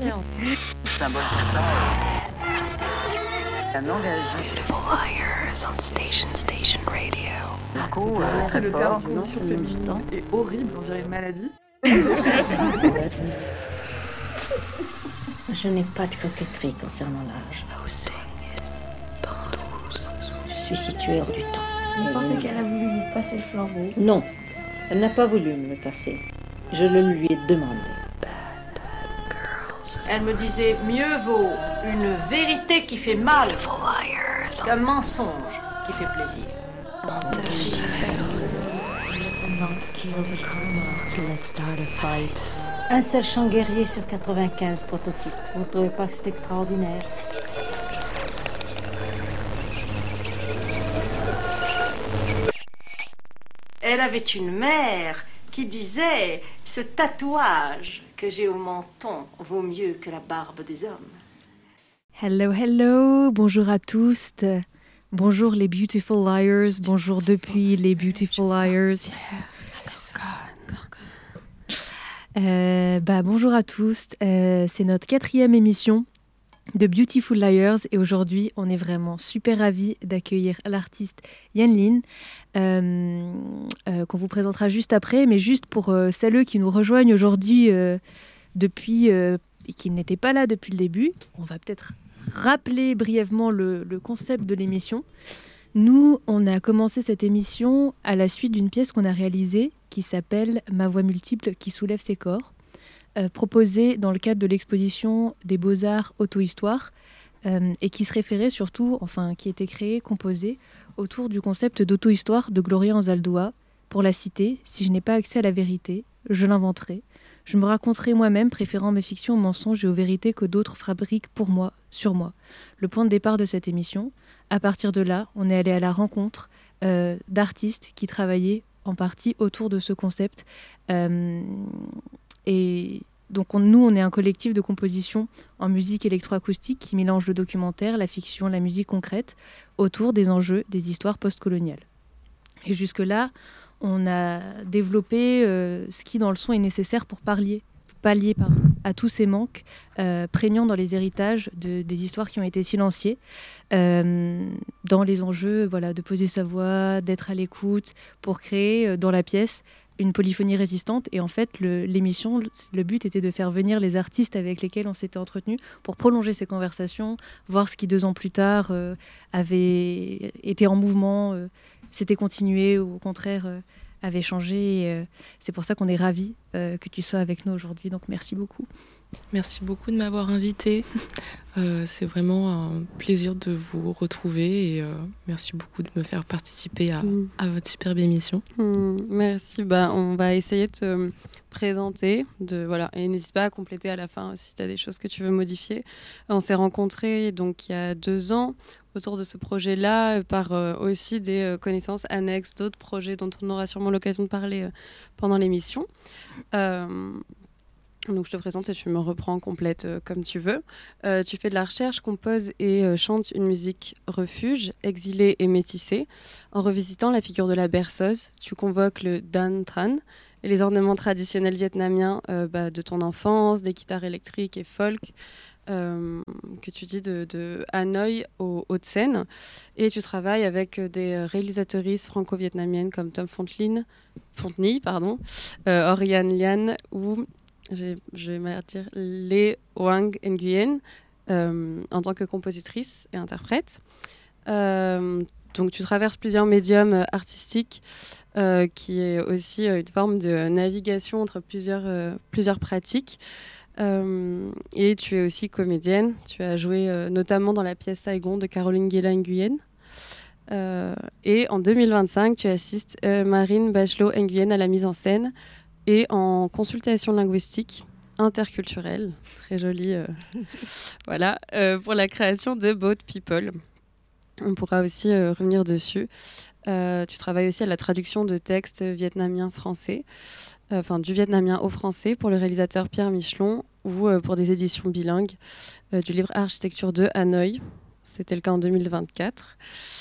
Symbole pour ça. Un engagement. Beautiful Liars on Station Radio. Du coup, Le très terme fort. condition féminine est horrible, on dirait une maladie. Je n'ai pas de coquetterie concernant l'âge. Hosting is Bamboozle. Je suis située hors du temps. Vous pensez qu'elle a voulu vous passer le flambeau? Non, elle n'a pas voulu me le passer. Je le lui ai demandé. Girls. Elle me disait mieux vaut une vérité qui fait mal Beautiful Liars on qu'un mensonge qui fait plaisir. Un seul chant guerrier sur 95 prototypes. Vous ne trouvez pas que c'est extraordinaire? Elle avait une mère qui disait « Ce tatouage que j'ai au menton vaut mieux que la barbe des hommes. Hello, hello, bonjour à tous. Bonjour les Beautiful Liars, bonjour depuis les Beautiful Liars. Bonjour à tous, c'est notre 4e émission de Beautiful Liars et aujourd'hui on est vraiment super ravis d'accueillir l'artiste Yan Lin qu'on vous présentera juste après, mais juste pour celles qui nous rejoignent aujourd'hui depuis et qui n'étaient pas là depuis le début, on va peut-être rappeler brièvement le concept de l'émission. Nous, on a commencé cette émission à la suite d'une pièce qu'on a réalisée qui s'appelle « Ma voix multiple qui soulève ses corps », proposée dans le cadre de l'exposition des Beaux-Arts Auto-Histoire et qui se référait surtout, enfin qui était créée, composée autour du concept d'auto-histoire de Gloria Anzaldúa. Pour la citer, si je n'ai pas accès à la vérité, je l'inventerai. Je me raconterai moi-même, préférant mes fictions aux mensonges et aux vérités que d'autres fabriquent pour moi, sur moi. Le point de départ de cette émission. À partir de là, on est allé à la rencontre d'artistes qui travaillaient en partie autour de ce concept. Et donc nous, on est un collectif de composition en musique électroacoustique qui mélange le documentaire, la fiction, la musique concrète autour des enjeux des histoires postcoloniales. Et jusque-là, on a développé ce qui dans le son est nécessaire pour pallier à tous ces manques prégnants dans les héritages des histoires qui ont été silenciées, dans les enjeux de poser sa voix, d'être à l'écoute, pour créer dans la pièce une polyphonie résistante. Et en fait, l'émission, le but était de faire venir les artistes avec lesquels on s'était entretenu pour prolonger ces conversations, voir ce qui 2 ans plus tard avait été en mouvement, s'était continué ou au contraire avait changé. Et, c'est pour ça qu'on est ravis que tu sois avec nous aujourd'hui. Donc merci beaucoup. Merci beaucoup de m'avoir invitée. C'est vraiment un plaisir de vous retrouver et merci beaucoup de me faire participer à votre superbe émission. Merci. On va essayer de te présenter. Et n'hésite pas à compléter à la fin si tu as des choses que tu veux modifier. On s'est rencontrés donc, il y a 2 ans autour de ce projet-là par aussi des connaissances annexes d'autres projets dont on aura sûrement l'occasion de parler pendant l'émission. Donc je te présente et tu me reprends complète comme tu veux. Tu fais de la recherche, composes et chantes une musique refuge, exilée et métissée. En revisitant la figure de la berceuse, tu convoques le Dan Tran et les ornements traditionnels vietnamiens de ton enfance, des guitares électriques et folk, que tu dis de Hanoï aux Hauts-de-Seine. Et tu travailles avec des réalisatrices franco-vietnamiennes comme Tom Fontny, Oriane Lian ou... je vais mal dire Lê Hoang Nguyen en tant que compositrice et interprète. Donc tu traverses plusieurs médiums artistiques qui est aussi une forme de navigation entre plusieurs pratiques. Et tu es aussi comédienne. Tu as joué notamment dans la pièce Saigon de Caroline Nguyen. Et en 2025, tu assistes Marine Bachelot Nguyen à la mise en scène et en consultation linguistique interculturelle, très jolie, pour la création de Boat People. On pourra aussi revenir dessus. Tu travailles aussi à la traduction de textes vietnamiens-français, du vietnamien au français pour le réalisateur Pierre Michelon ou pour des éditions bilingues du livre Architecture de Hanoï. C'était le cas en 2024.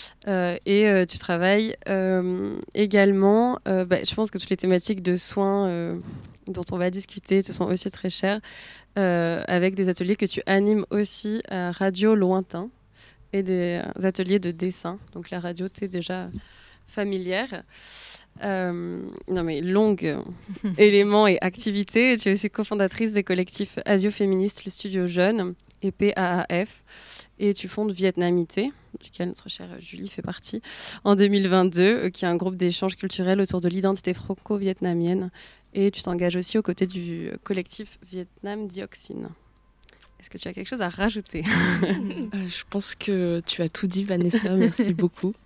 Et tu travailles également, je pense que toutes les thématiques de soins dont on va discuter te sont aussi très chères. avec des ateliers que tu animes aussi à Radio Lointain et des ateliers de dessin. Donc la radio, t'es déjà familière. Non mais longue éléments et activités. Tu es aussi cofondatrice des collectifs Asio-Féministes, le Studio Jeune et PAAF. Et tu fondes Vietnamité, duquel notre chère Julie fait partie, en 2022, qui est un groupe d'échanges culturels autour de l'identité franco-vietnamienne. Et tu t'engages aussi aux côtés du collectif Vietnam Dioxine. Est-ce que tu as quelque chose à rajouter ? Je pense que tu as tout dit, Vanessa. Merci beaucoup.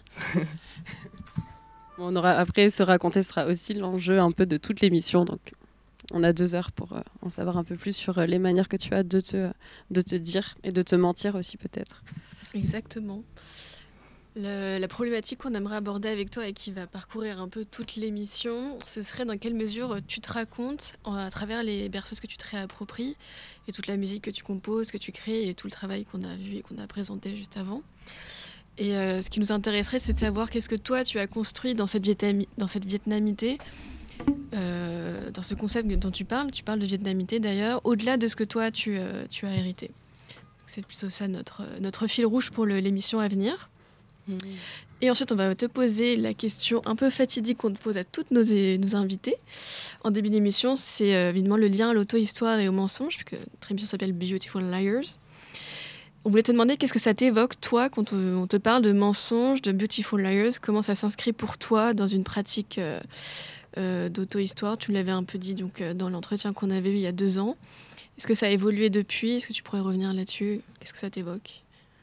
On aura, après, se raconter sera aussi l'enjeu un peu de toute l'émission. Donc, on a 2 heures pour en savoir un peu plus sur les manières que tu as de te dire et de te mentir aussi, peut-être. Exactement. La problématique qu'on aimerait aborder avec toi et qui va parcourir un peu toute l'émission, ce serait dans quelle mesure tu te racontes à travers les berceuses que tu te réappropries et toute la musique que tu composes, que tu crées et tout le travail qu'on a vu et qu'on a présenté juste avant. Et ce qui nous intéresserait, c'est de savoir qu'est-ce que toi, tu as construit dans cette vietnamité, dans ce concept dont tu parles de vietnamité d'ailleurs, au-delà de ce que toi, tu as hérité. C'est plutôt ça notre fil rouge pour l'émission à venir. Et ensuite, on va te poser la question un peu fatidique qu'on te pose à toutes nos invités. En début d'émission, c'est évidemment le lien à l'auto-histoire et au mensonge, puisque notre émission s'appelle Beautiful Liars. On voulait te demander qu'est-ce que ça t'évoque, toi, quand on te parle de mensonges, de Beautiful Liars, comment ça s'inscrit pour toi dans une pratique d'auto-histoire. Tu l'avais un peu dit donc, dans l'entretien qu'on avait eu il y a 2 ans. Est-ce que ça a évolué depuis ? Est-ce que tu pourrais revenir là-dessus ? Qu'est-ce que ça t'évoque ?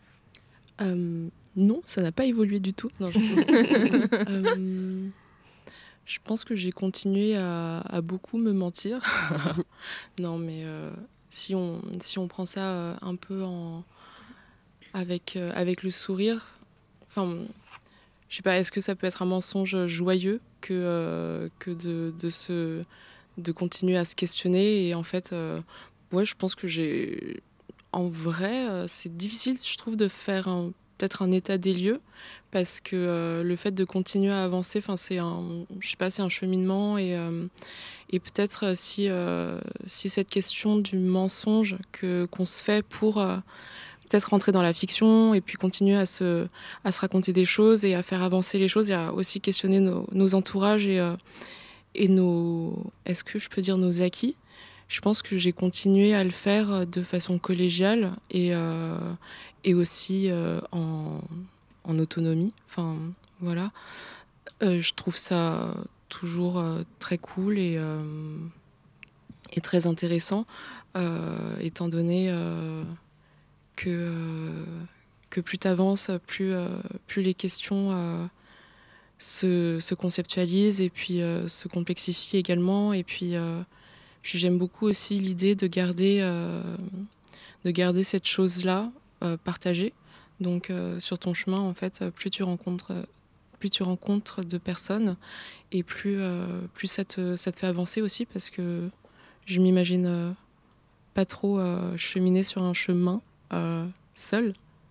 Non, ça n'a pas évolué du tout. Non, je pense que j'ai continué à beaucoup me mentir. Non, mais si on prend ça un peu avec le sourire, enfin, je sais pas, est-ce que ça peut être un mensonge joyeux que de continuer à se questionner ? Et en fait, ouais, je pense que en vrai, c'est difficile, je trouve, de faire peut-être un état des lieux, parce que le fait de continuer à avancer, c'est un cheminement, et peut-être si cette question du mensonge qu'on se fait pour peut-être rentrer dans la fiction et puis continuer à se raconter des choses et à faire avancer les choses, et à aussi questionner nos entourages et est-ce que je peux dire nos acquis ? Je pense que j'ai continué à le faire de façon collégiale et aussi en autonomie. Enfin, voilà. Je trouve ça toujours très cool et très intéressant, étant donné que plus tu avances, plus les questions se conceptualisent et puis se complexifient également. Et puis j'aime beaucoup aussi l'idée de garder cette chose-là partagée. Donc sur ton chemin, en fait, plus tu rencontres de personnes, et plus ça te fait avancer aussi, parce que je m'imagine pas trop cheminer sur un chemin seule.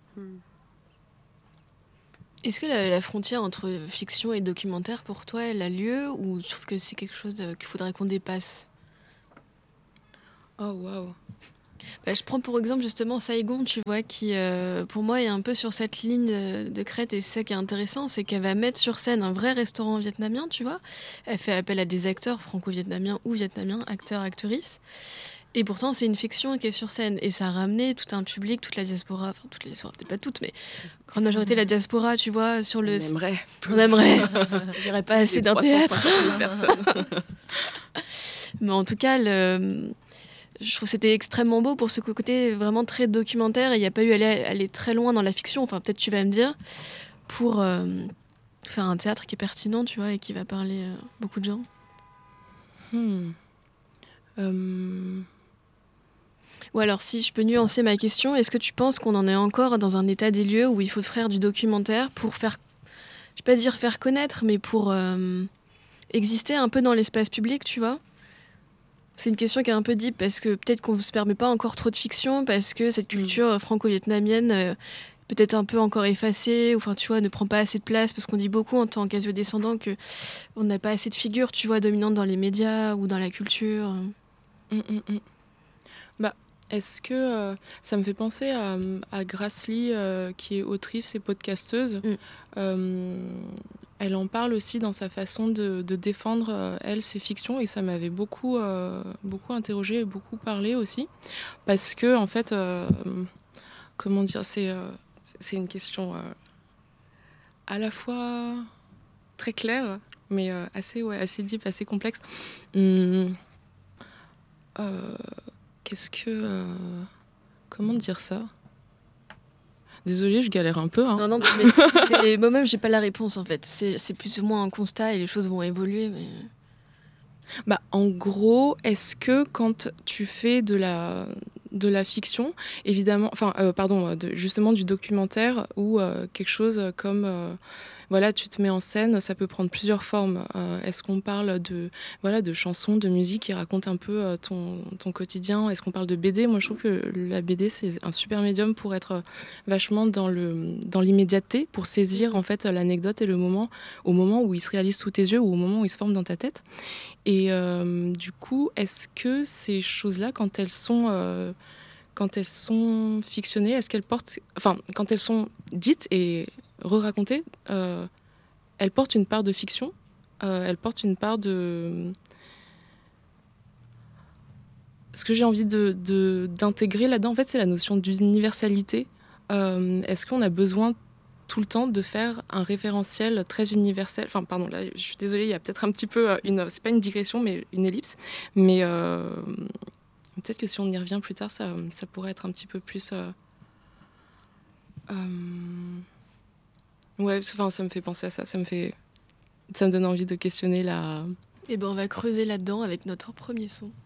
Est-ce que la frontière entre fiction et documentaire, pour toi, elle a lieu, ou tu trouves que c'est quelque chose qu'il faudrait qu'on dépasse ? Oh, waouh. Je prends pour exemple justement Saigon, tu vois, qui pour moi est un peu sur cette ligne de crête, et c'est ça qui est intéressant, c'est qu'elle va mettre sur scène un vrai restaurant vietnamien, tu vois. Elle fait appel à des acteurs franco-vietnamiens ou vietnamiens, acteurs, actrices. Et pourtant, c'est une fiction qui est sur scène. Et ça a ramené tout un public, toute la diaspora, enfin, toutes les diasporas, peut-être pas toutes, mais grande majorité de la diaspora, tu vois, sur le... On aimerait. Il n'y aurait pas assez d'un théâtre. Mais en tout cas, je trouve que c'était extrêmement beau pour ce côté vraiment très documentaire. Et il n'y a pas eu à aller très loin dans la fiction, enfin, peut-être tu vas me dire, pour faire un théâtre qui est pertinent, tu vois, et qui va parler à beaucoup de gens. Ou alors, si je peux nuancer ma question, est-ce que tu penses qu'on en est encore dans un état des lieux où il faut faire du documentaire pour faire, je vais pas dire faire connaître, mais pour exister un peu dans l'espace public, tu vois ? C'est une question qui est un peu deep, parce que peut-être qu'on ne se permet pas encore trop de fiction, parce que cette culture franco-vietnamienne peut-être un peu encore effacée, ou enfin, tu vois, ne prend pas assez de place, parce qu'on dit beaucoup en tant qu'asio-descendant qu'on n'a pas assez de figures, tu vois, dominantes dans les médias ou dans la culture. Est-ce que ça me fait penser à Grace Lee, qui est autrice et podcasteuse. Elle en parle aussi dans sa façon de défendre, elle, ses fictions, et ça m'avait beaucoup interrogée et beaucoup parlé aussi. Parce que, en fait, comment dire, c'est une question à la fois très claire, mais assez deep, assez complexe. Comment dire ça ? Désolée, je galère un peu. Non, mais moi-même, j'ai pas la réponse, en fait. C'est plus ou moins un constat et les choses vont évoluer. Mais... En gros, est-ce que quand tu fais de la fiction, évidemment, justement du documentaire ou quelque chose comme, tu te mets en scène, ça peut prendre plusieurs formes. Est-ce qu'on parle de chansons, de musique qui racontent un peu ton quotidien ? Est-ce qu'on parle de BD ? Moi, je trouve que la BD, c'est un super médium pour être vachement dans l'immédiateté, pour saisir en fait l'anecdote et au moment où il se réalise sous tes yeux ou au moment où il se forme dans ta tête. Et du coup, est-ce que ces choses-là, quand elles sont fictionnées, quand elles sont dites et re-racontées, elles portent une part de fiction, elles portent une part de... Ce que j'ai envie d'intégrer là-dedans, en fait, c'est la notion d'universalité. Est-ce qu'on a besoin tout le temps de faire un référentiel très universel. Enfin, pardon, là, je suis désolée, il y a peut-être un petit peu c'est pas une digression, mais une ellipse. Mais peut-être que si on y revient plus tard, ça pourrait être un petit peu plus... Ouais, ça me fait penser à ça. Ça me donne envie de questionner la... Eh ben, on va creuser là-dedans avec notre premier son.